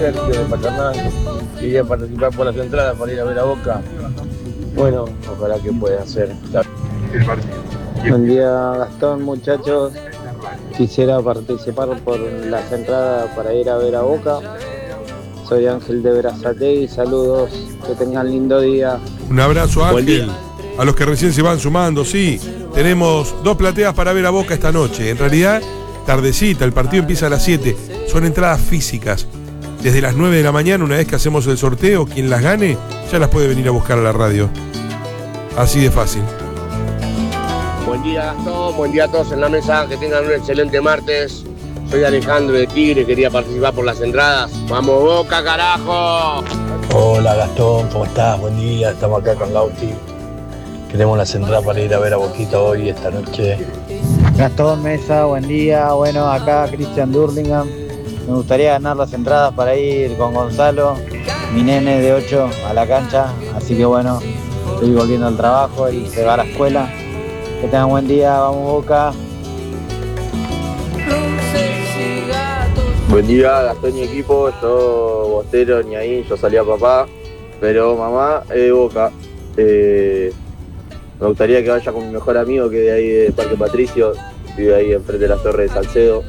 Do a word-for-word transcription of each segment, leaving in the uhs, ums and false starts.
Sergio de Paternal, quería participar por las entradas para ir a ver a Boca. Bueno, ojalá que pueda hacer el partido. Buen día, Gastón, muchachos. Quisiera participar por las entradas para ir a ver a Boca. Soy Ángel de Berazategui, saludos, que tengan lindo día. Un abrazo, Ángel. A los que recién se van sumando, sí. Tenemos dos plateas para ver a Boca esta noche. En realidad, tardecita, el partido empieza a las siete. Son entradas físicas. Desde las nueve de la mañana, una vez que hacemos el sorteo, quien las gane, ya las puede venir a buscar a la radio. Así de fácil. Buen día, Gastón, buen día a todos en la mesa, que tengan un excelente martes. Soy Alejandro de Tigre, quería participar por las entradas. ¡Vamos Boca, carajo! Hola Gastón, ¿cómo estás? Buen día, estamos acá con Lauti. Queremos las entradas para ir a ver a Boquita hoy, esta noche. Gastón, mesa, buen día. Bueno, acá Cristian Durlingham. Me gustaría ganar las entradas para ir con Gonzalo, mi nene de ocho, a la cancha. Así que bueno, estoy volviendo al trabajo, él se va a la escuela. Que tengan buen día, vamos Boca. Buen día, Gastón y equipo. Yo, Bostero, ni ahí, yo salí a papá. Pero mamá es de Boca. Eh, me gustaría que vaya con mi mejor amigo, que es de ahí de Parque Patricio. Vive ahí enfrente de la Torre de Salcedo.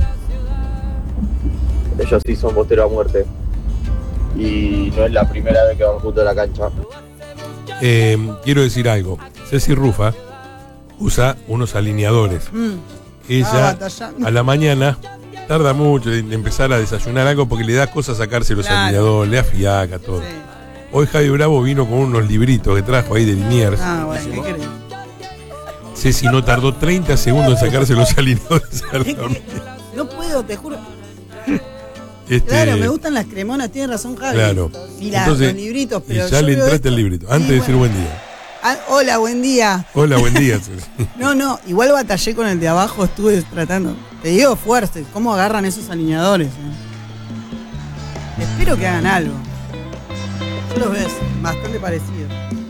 Ellos sí son Bosteros a muerte. Y no es la primera vez que van juntos a la cancha. Eh, quiero decir algo. Ceci Rufa usa unos alineadores. Mm. Ella a la mañana tarda mucho en empezar a desayunar algo porque le da cosas sacarse los claro. alineadores, le da fiaca, todo. Sí. Hoy Javi Bravo vino con unos libritos que trajo ahí de Liniers. Ah, bueno, ¿qué querés? Ceci no tardó treinta segundos en sacarse los alineadores a la No puedo, te juro. Este, claro, me gustan las cremonas, tiene razón Javi. Claro. Y la, Entonces, los libritos, pero y ya le entraste el librito, antes sí, de decir bueno. buen día. Ah, hola, buen día. Hola, buen día. No, no, igual batallé con el de abajo, estuve tratando. Te digo fuerte, ¿cómo agarran esos alineadores? Eh? Espero que hagan algo. Yo los ves, bastante parecidos.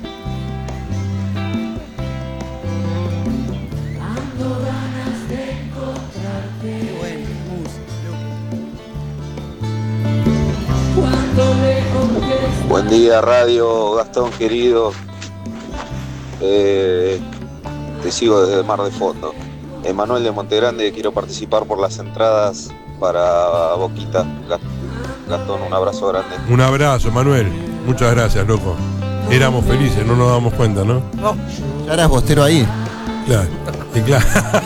Qué bueno, música. Buen día, radio, Gastón querido. Eh, te sigo desde Mar de Fondo. Emanuel de Montegrande, quiero participar por las entradas para Boquita. Gastón, un abrazo grande. Un abrazo, Manuel. Muchas gracias, loco. Éramos felices, no nos dábamos cuenta, ¿no? No, ya eras bostero ahí. Claro, y claro.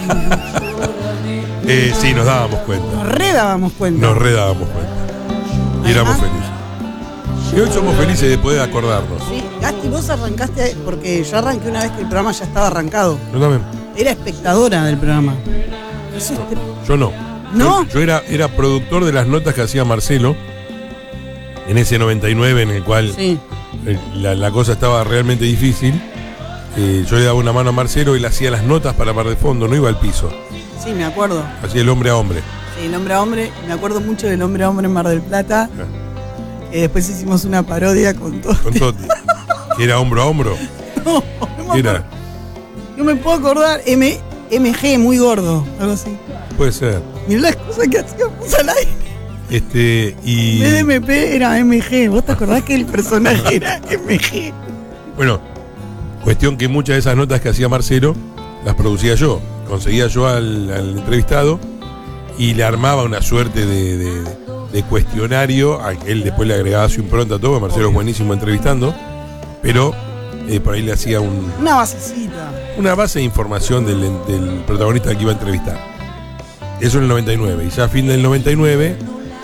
eh, sí, nos dábamos cuenta. Nos redábamos cuenta. Nos redábamos cuenta. Y éramos felices. Y hoy somos felices de poder acordarnos. Sí, Gasti, vos arrancaste, porque yo arranqué una vez que el programa ya estaba arrancado. Yo también. Era espectadora del programa. Eso te... Yo no. ¿No? Yo, yo era, era productor de las notas que hacía Marcelo en ese noventa y nueve en el cual sí. la, la cosa estaba realmente difícil. Eh, yo le daba una mano a Marcelo y le hacía las notas para Mar de Fondo, no iba al piso. Sí, me acuerdo. Hacía el hombre a hombre. Sí, el hombre a hombre. Me acuerdo mucho del hombre a hombre en Mar del Plata. Ah. Eh, después hicimos una parodia con Toti. Con Toti. ¿Que era hombro a hombro? No, no me, era? no me puedo acordar. M, MG, muy gordo, algo así. Puede ser. Mirá las cosas que hacíamos al aire. Este, y... En vez de M P era M G. ¿Vos te acordás que el personaje era M G? Bueno, cuestión que muchas de esas notas que hacía Marcelo las producía yo. Conseguía yo al, al entrevistado y le armaba una suerte de... de, de de cuestionario, a que él después le agregaba su impronta a todo, Marcelo es buenísimo entrevistando, pero eh, por ahí le hacía un, una basecita. Una base de información del, del protagonista que iba a entrevistar. Eso en el noventa y nueve. Y ya a fin del noventa y nueve,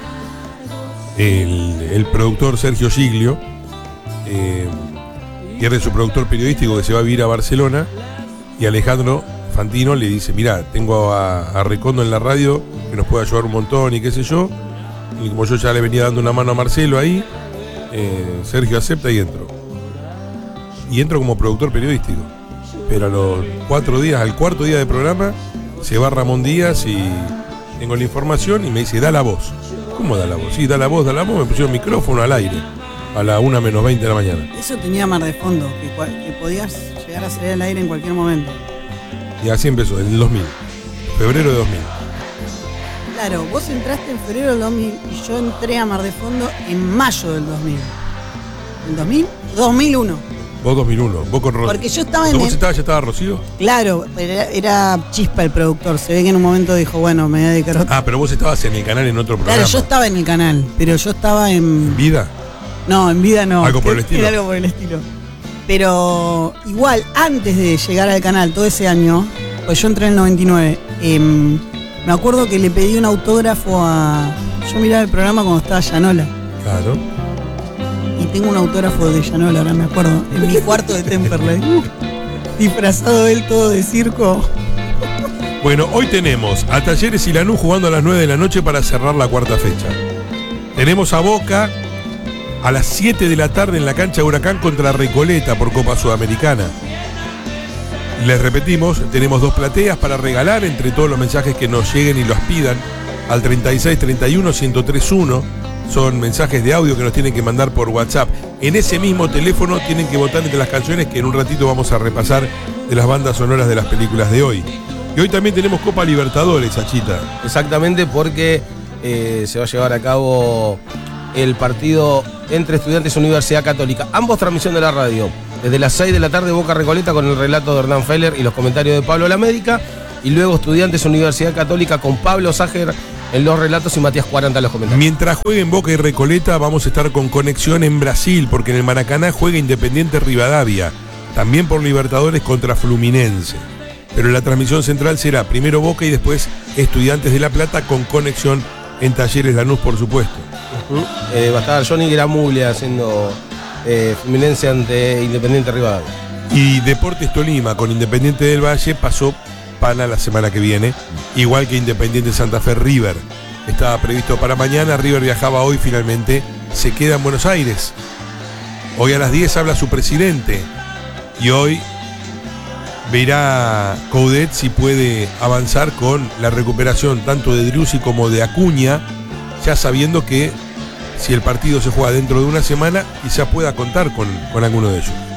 el, el productor Sergio Giglio eh, pierde su productor periodístico que se va a vivir a Barcelona, y Alejandro Fantino le dice, mirá, tengo a, a Recondo en la radio que nos puede ayudar un montón y qué sé yo. Y como yo ya le venía dando una mano a Marcelo ahí, eh, Sergio acepta y entro. Y entro como productor periodístico. Pero a los cuatro días, al cuarto día de programa, se va Ramón Díaz y tengo la información y me dice, da la voz. ¿Cómo da la voz? Sí, da la voz, da la voz. Me pusieron micrófono al aire a la una menos veinte de la mañana. Eso tenía Mar de Fondo, que, que podías llegar a salir al aire en cualquier momento. Y así empezó, en el dos mil. Febrero de dos mil. Claro, vos entraste en febrero del dos mil y yo entré a Mar de Fondo en mayo del dos mil. ¿En dos mil? dos mil uno. Vos dos mil uno, vos con Rocío. Porque yo estaba en ¿Vos el- estabas, ya estaba Rocío? Claro, era, era Chispa el productor. Se ve que en un momento dijo, bueno, me voy a dedicar a otro. Ah, pero vos estabas en el canal en otro programa. Claro, yo estaba en el canal, pero yo estaba en... ¿Vida? No, en vida no. ¿Algo por el Era estilo? algo por el estilo. Pero igual, antes de llegar al canal todo ese año, pues yo entré en el noventa y nueve, em, me acuerdo que le pedí un autógrafo a... Yo miraba el programa cuando estaba Yanola. Claro. Y tengo un autógrafo de Yanola, ahora me acuerdo, en mi cuarto de Temperley. Disfrazado él todo de circo. Bueno, hoy tenemos a Talleres y Lanús jugando a las nueve de la noche para cerrar la cuarta fecha. Tenemos a Boca a las siete de la tarde en la cancha Huracán contra Recoleta por Copa Sudamericana. Les repetimos, tenemos dos plateas para regalar entre todos los mensajes que nos lleguen y los pidan al treinta y seis treinta y uno, uno cero tres uno. Son mensajes de audio que nos tienen que mandar por WhatsApp. En ese mismo teléfono tienen que votar entre las canciones que en un ratito vamos a repasar de las bandas sonoras de las películas de hoy. Y hoy también tenemos Copa Libertadores, Achita. Exactamente, porque eh, se va a llevar a cabo el partido entre Estudiantes y Universidad Católica. Ambos transmisión de la radio. Desde las seis de la tarde Boca Recoleta con el relato de Hernán Feller y los comentarios de Pablo Lamérica. Y luego Estudiantes Universidad Católica con Pablo Ságer en los relatos y Matías Cuaranta en los comentarios. Mientras jueguen Boca y Recoleta vamos a estar con conexión en Brasil, porque en el Maracaná juega Independiente Rivadavia, también por Libertadores contra Fluminense. Pero la transmisión central será primero Boca y después Estudiantes de La Plata con conexión en Talleres Lanús, por supuesto. Uh-huh. eh, va a estar Johnny Gramuglia haciendo eh, Fluminense ante Independiente Rivadavia. Y Deportes Tolima con Independiente del Valle pasó pana la semana que viene, igual que Independiente Santa Fe River. Estaba previsto para mañana, River viajaba hoy, finalmente se queda en Buenos Aires. Hoy a las diez habla su presidente y hoy verá Coudet si puede avanzar con la recuperación tanto de Driussi como de Acuña, ya sabiendo que si el partido se juega dentro de una semana quizá pueda contar con, con alguno de ellos.